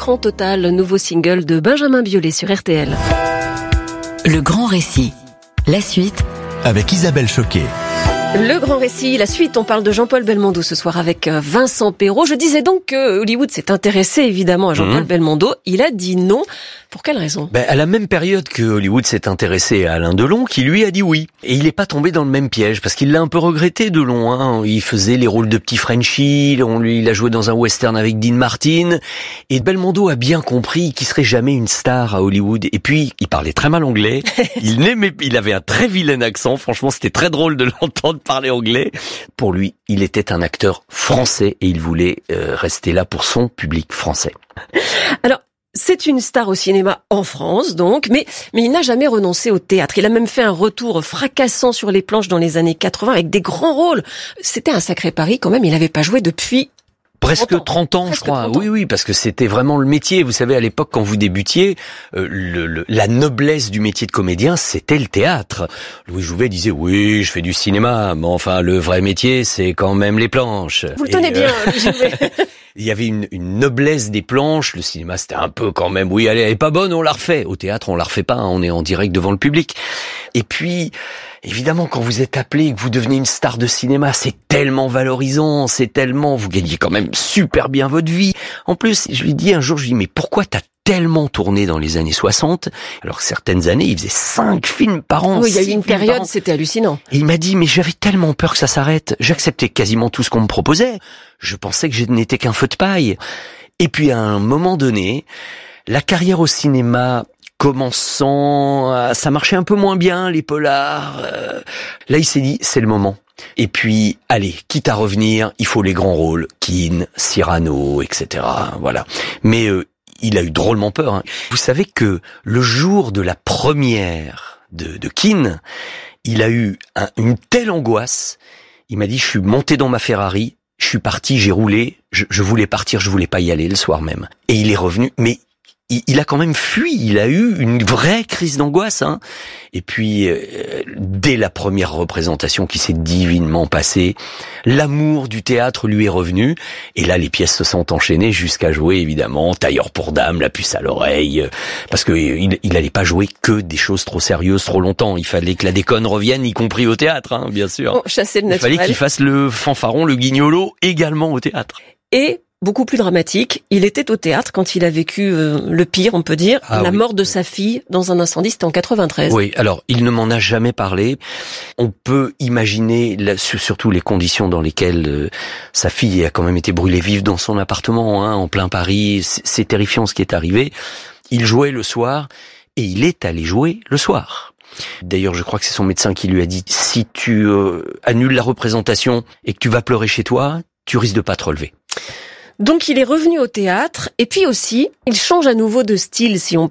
écran total, nouveau single de Benjamin Biolay sur RTL. Le grand récit, la suite avec Isabelle Choquet. Le grand récit, la suite, on parle de Jean-Paul Belmondo ce soir avec Vincent Perrault. Je disais donc que Hollywood s'est intéressé évidemment à Jean-Paul Belmondo. Il a dit non. Pour quelle raison ? À la même période que Hollywood s'est intéressé à Alain Delon, qui lui a dit oui. Et il n'est pas tombé dans le même piège, parce qu'il l'a un peu regretté, Delon. Hein. Il faisait les rôles de petit Frenchie, il a joué dans un western avec Dean Martin. Et Belmondo a bien compris qu'il serait jamais une star à Hollywood. Et puis, il parlait très mal anglais. Il avait un très vilain accent. Franchement, c'était très drôle de l'entendre parler anglais. Pour lui, il était un acteur français et il voulait rester là pour son public français. Alors, c'est une star au cinéma en France, donc, mais il n'a jamais renoncé au théâtre. Il a même fait un retour fracassant sur les planches dans les années 80 avec des grands rôles. C'était un sacré pari quand même, il n'avait pas joué depuis... Presque 30 ans, je crois. Oui, parce que c'était vraiment le métier. Vous savez, à l'époque, quand vous débutiez, la noblesse du métier de comédien, c'était le théâtre. Louis Jouvet disait, oui, je fais du cinéma, mais enfin, le vrai métier, c'est quand même les planches. Vous le tenez bien, Louis Jouvet. Il y avait une noblesse des planches. Le cinéma, c'était un peu quand même, oui, elle est pas bonne, on la refait. Au théâtre, on la refait pas, on est en direct devant le public. Et puis, évidemment, quand vous êtes appelé et que vous devenez une star de cinéma, c'est tellement valorisant, vous gagnez quand même super bien votre vie. En plus, je lui dis un jour, mais pourquoi t'as tellement tourné dans les années 60, alors que certaines années, il faisait 5 films par an. Oui, il y a eu une période, c'était hallucinant. Et il m'a dit, mais j'avais tellement peur que ça s'arrête. J'acceptais quasiment tout ce qu'on me proposait. Je pensais que je n'étais qu'un feu de paille. Et puis, à un moment donné, la carrière au cinéma commençant, ça marchait un peu moins bien, les polars. Là, il s'est dit, c'est le moment. Et puis, allez, quitte à revenir, il faut les grands rôles, Keane, Cyrano, etc. Voilà. Mais il a eu drôlement peur. Hein. Vous savez que le jour de la première de Keane, il a eu une telle angoisse. Il m'a dit, je suis monté dans ma Ferrari, je suis parti, j'ai roulé, je voulais partir, je voulais pas y aller le soir même. Et il est revenu, mais il a quand même fui, il a eu une vraie crise d'angoisse. Hein. Et puis, dès la première représentation qui s'est divinement passée, l'amour du théâtre lui est revenu. Et là, les pièces se sont enchaînées jusqu'à jouer, évidemment, Tailleur pour dame, La puce à l'oreille. Parce que il allait pas jouer que des choses trop sérieuses trop longtemps. Il fallait que la déconne revienne, y compris au théâtre, hein, bien sûr. Bon, chasser le naturel. Il fallait qu'il fasse le fanfaron, le guignolo, également au théâtre. Et... beaucoup plus dramatique. Il était au théâtre quand il a vécu le pire, on peut dire, la mort de sa fille dans un incendie, c'était en 93. Oui, alors il ne m'en a jamais parlé. On peut imaginer surtout les conditions dans lesquelles sa fille a quand même été brûlée vive dans son appartement, hein, en plein Paris. C'est terrifiant ce qui est arrivé. Il jouait le soir et il est allé jouer le soir. D'ailleurs, je crois que c'est son médecin qui lui a dit, si tu annules la représentation et que tu vas pleurer chez toi, tu risques de pas te relever. Donc il est revenu au théâtre et puis aussi, il change à nouveau de style si on